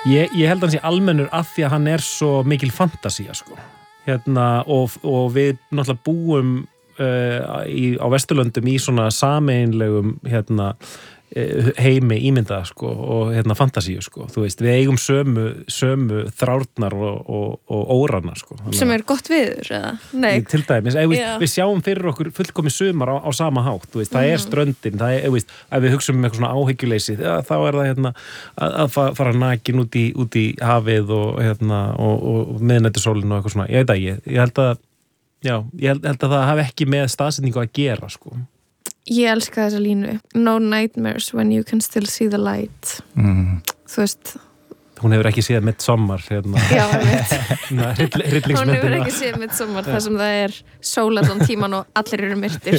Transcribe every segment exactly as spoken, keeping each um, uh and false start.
Ég, ég held að hann sé almennur af því að hann er svo mikil fantasía sko. Hérna, og, og við náttúrulega búum uh, í, á Vesturlöndum í svona sameiginlegum hérna, heimi ímyndaða sko, og hérna, fantasíu sko. Þú veist, við eigum sömu, sömu þrárnar og, og, og óranar sko. Sem er gott viður, eða? Nei. Til dæmis, ef, við, við sjáum fyrir okkur fullkomi sumar á, á sama hátt, þú veist, það mm. er ströndin, það er, veist, ef við hugsaum um eitthvað svona áhyggjuleysi, ja, þá er það hérna, að, að fara nakin út í, út í hafið og, hérna, og, og miðnættisólin og eitthvað svona, ég veit að ég, ég held að, já, ég held, held að það hafi ekki með staðsetningu að gera, sko. Ég elska þessa línu. No nightmares when you can still see the light. Mm. Þú veist... Hún hefur ekki séð Midsommar hérna. Já, ég veit. Hryllingsmyndina. Hún hefur ekki séð Midsommar þar sem það er sól allan tíman og allir eru myrtir.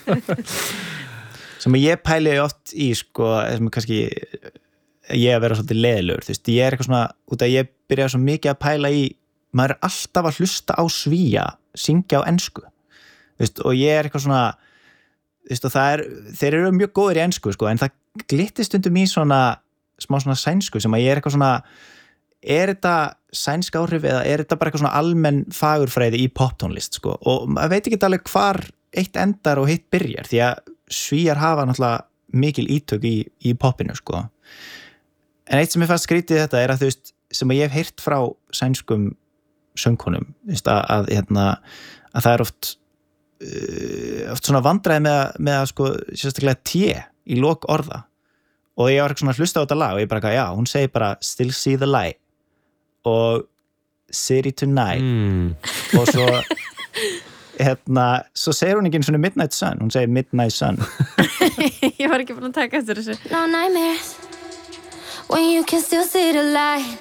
Sem ég pæli oft í, sko, sem kannski ég að vera svolítið leiðilegur, þú veist, ég er eitthvað svona, út að ég byrja svo mikið að pæla í, maður er alltaf að hlusta á Svía, syngja á ensku, þú veist, og ég er eitthvað svona, þú veist, og það er, þeir eru mjög góðir í ensku, sko, en það glittir stundum í svona, smá svona sænsku sem að ég er eitthvað svona, er þetta sænsk áhrif eða er þetta bara eitthvað svona almenn fagurfræði í poptónlist, sko, og maður veit ekki alveg hvar eitt endar og hitt byrjar, því að Svíar hafa náttúrulega mikil ítök í, í popinu, sko. En eitt sem ég fannst skrítið þetta er að, þú veist, sem að ég hef heyrt frá sænskum söngkonum, þú veist, að, að, hérna, að það er oft oft svona vandræði með, með að sko sérstaklega té í lok orða og ég var eitthvað svona að hlusta á þetta lag og ég bara, já, hún segir bara still see the light og city tonight mm. og svo hérna, svo segir hún ekki einu svona midnight sun, hún segir midnight sun. Ég var ekki búin að taka eftir þessu. No nightmares when you can still see the light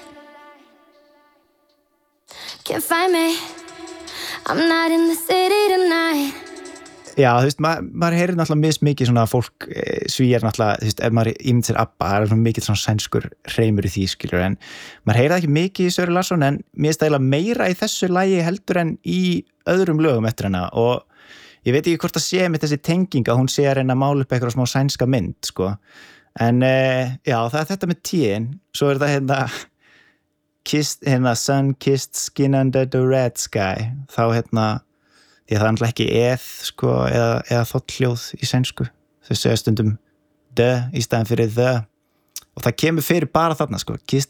can't find me I'm not in the city tonight. Já, þú veist, ma maður heyrir náttúrulega mismikið svona fólk, e, Svíar náttúrulega, þú veist, ef maður ímynd sér ABBA, það er svona mikið svona sænskur hreimur í því, skilur, en maður heyrir það ekki mikið í Söru Larsson, en mér finnst eiginlega meira í þessu lagi heldur en í öðrum lögum eftir hana, og ég veit ekki hvort það sé með þessi tenging að hún sé að reyna að mála upp eitthvað smá sænska mynd, sko, en e, já, það er þetta með tíin, svo er það hérna kissed, hérna, sun-kissed skin under the red sky, þá hérna, því að það er náttúrulega ekki eð, sko, eða, eða þollhljóð í sænsku, þau segja stundum the í staðin fyrir the, og það kemur fyrir bara þarna, sko, kissed